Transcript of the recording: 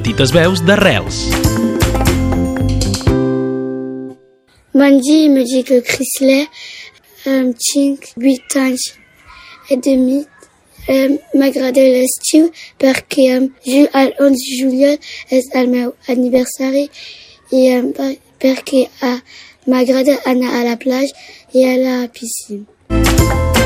petites veus d'arrels. Bon dia, me dic Chrysler, tinc 8 anys i demi. M'agrada l'estiu perquè el 11 de juliol és el meu aniversari i perquè m'agrada anar a la platja i a la piscina.